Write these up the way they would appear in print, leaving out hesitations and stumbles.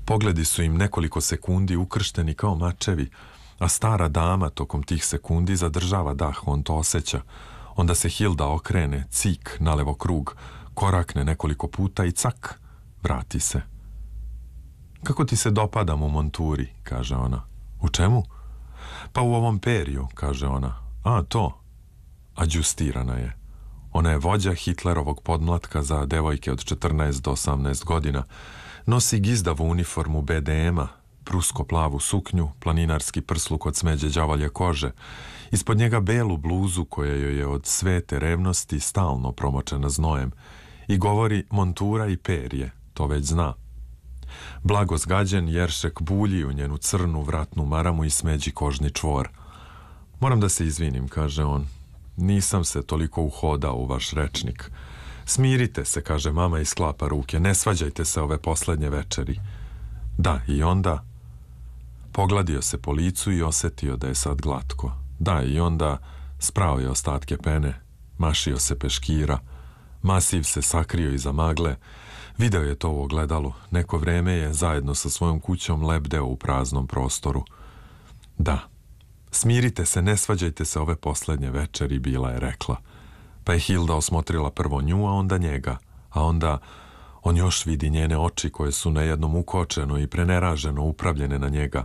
Pogledi su im nekoliko sekundi ukršteni kao mačevi, a stara dama tokom tih sekundi zadržava dah, on to osjeća. Onda se Hilda okrene, cik, nalevo krug, korakne nekoliko puta i cak, vrati se. Kako ti se dopadam u monturi, kaže ona. U čemu? Pa u ovom periju, kaže ona. A, to. Adjustirana je. Ona je vođa Hitlerovog podmlatka za devojke od 14 do 18 godina. Nosi gizdavu uniformu BDM-a, prusko-plavu suknju, planinarski prsluk od smeđe đavolje kože, ispod njega belu bluzu koja joj je od svete revnosti stalno promočena znojem i govori montura i perje, to već zna. Blago zgađen, Jeršek bulji u njenu crnu vratnu maramu i smeđi kožni čvor. Moram da se izvinim, kaže on. Nisam se toliko uhodao u vaš rečnik. Smirite se, kaže mama i sklapa ruke. Ne svađajte se ove poslednje večeri. Da, i onda pogladio se po licu i osetio da je sad glatko. Da, i onda sprao je ostatke pene, mašio se peškira, masiv se sakrio iza magle, video je to u ogledalu, neko vreme je zajedno sa svojom kućom lebdeo u praznom prostoru. Da, smirite se, ne svađajte se ove poslednje večeri, bila je rekla. Pa je Hilda osmotrila prvo nju, a onda njega, a onda on još vidi njene oči koje su na jednom ukočeno i preneraženo upravljene na njega.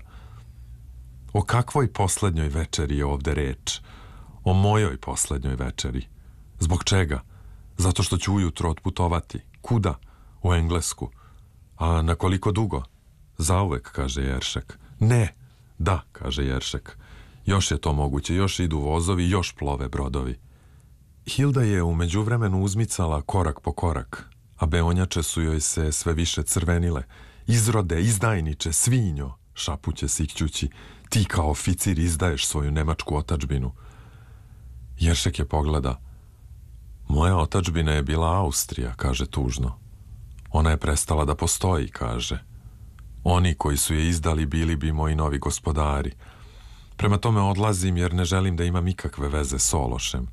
O kakvoj poslednjoj večeri je ovde reč? O mojoj poslednjoj večeri. Zbog čega? Zato što ću ujutro otputovati. Kuda? U Englesku. A na koliko dugo? Zauvek, kaže Jeršek. Ne. Da, kaže Jeršek. Još je to moguće, još idu vozovi, još plove brodovi. Hilda je u međuvremenu uzmicala korak po korak, a beonjače su joj se sve više crvenile. Izrode, izdajniče, svinjo, šapuće sikćući, ti kao oficir izdaješ svoju nemačku otadžbinu. Jeršek je pogleda. Moja otadžbina je bila Austrija, kaže tužno. Ona je prestala da postoji, kaže. Oni koji su je izdali bili bi moji novi gospodari. Prema tome odlazim jer ne želim da imam ikakve veze s Ološem.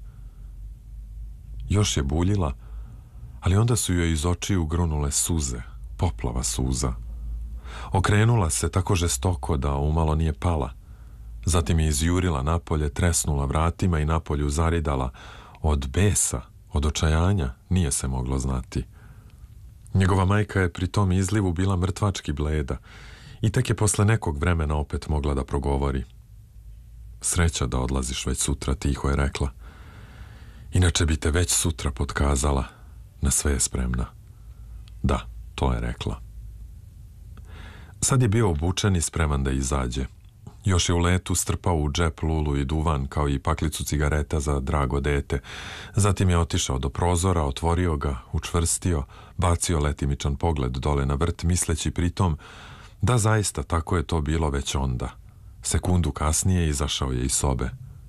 Još je buljila, ali onda su joj iz očiju grunule suze, poplava suza. Okrenula se tako žestoko da umalo nije pala. Zatim je izjurila napolje, tresnula vratima i napolju zaridala. Od besa, od očajanja, nije se moglo znati. Njegova majka je pri tom izlivu bila mrtvački bleda i tek je posle nekog vremena opet mogla da progovori. Sreća da odlaziš već sutra, tiho je rekla. Inače bi te već sutra potkazala. Na sve je spremna. Da, to je rekla. Sad je bio obučen i spreman da izađe. Još je u letu strpao u džep lulu i duvan, kao i paklicu cigareta za drago dete. Zatim je otišao do prozora, otvorio ga, učvrstio, bacio letimičan pogled dole na vrt, misleći pritom da zaista tako je to bilo već onda. Sekundu kasnije izašao je iz sobe.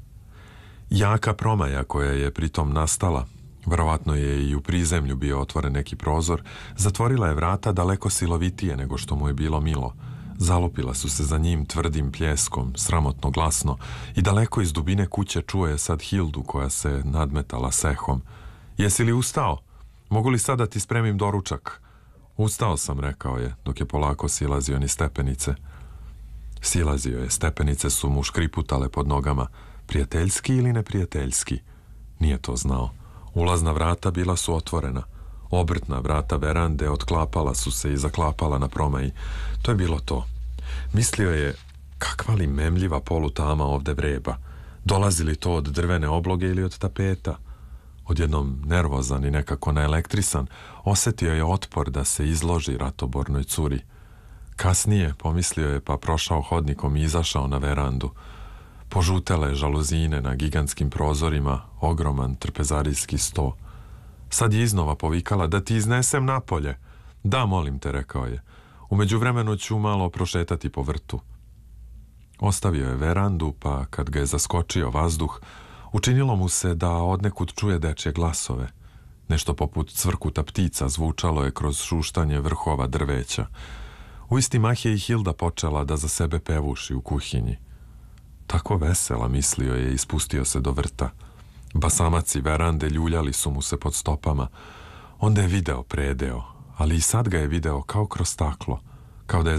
Jaka promaja koja je pritom nastala, verovatno je i u prizemlju bio otvoren neki prozor, zatvorila je vrata daleko silovitije nego što mu je bilo milo. Zalupila su se za njim tvrdim pljeskom, sramotno glasno, i daleko iz dubine kuće čuje sad Hildu koja se nadmetala sehom. Jesi li ustao? Mogu li sad da ti spremim doručak? Ustao sam, rekao je, dok je polako silazio niz stepenice. Silazio je, stepenice su mu škriputale pod nogama. Prijateljski ili neprijateljski? Nije to znao. Ulazna vrata bila su otvorena. Obrtna vrata verande otklapala su se i zaklapala na promaji. To je bilo to. Mislio je, kakva li memljiva polutama ovde vreba. Dolazi li to od drvene obloge ili od tapeta? Odjednom nervozan i nekako naelektrisan, osetio je otpor da se izloži ratobornoj curi. Kasnije, pomislio je, pa prošao hodnikom i izašao na verandu. Požutele žaluzine na gigantskim prozorima, ogroman trpezarijski sto. Sad je iznova povikala, da ti iznesem napolje. Da, molim te, rekao je. U međuvremenu ću malo prošetati po vrtu. Ostavio je verandu, pa kad ga je zaskočio vazduh, učinilo mu se da odnekud čuje dečje glasove. Nešto poput cvrkuta ptica zvučalo je kroz šuštanje vrhova drveća. U isti mah je i Hilda počela da za sebe pevuši u kuhinji. Tako vesela, mislio je, i spustio se do vrta. Basamaci verande ljuljali su mu se pod stopama. Onda je video predeo, ali i sad ga je video kao kroz staklo, kao da je